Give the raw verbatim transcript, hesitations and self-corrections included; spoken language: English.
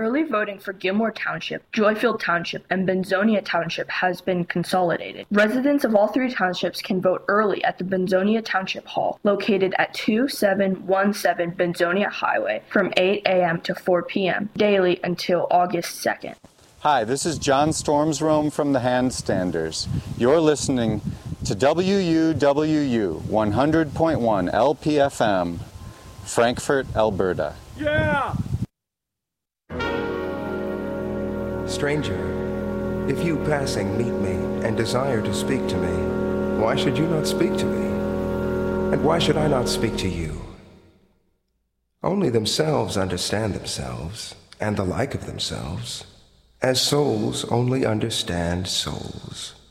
Early voting for Gilmore Township, Joyfield Township, and Benzonia Township has been consolidated. Residents of all three townships can vote early at the Benzonia Township Hall, located at two seven one seven Benzonia Highway, from eight a.m. to four p.m. daily until August second. Hi, this is John Stormsrome from the Handstanders. You're listening to W U W U one hundred point one L P F M, Frankfort, Alberta. Yeah! Stranger, if you passing meet me and desire to speak to me, why should you not speak to me? And why should I not speak to you? Only themselves understand themselves, and the like of themselves, as souls only understand souls.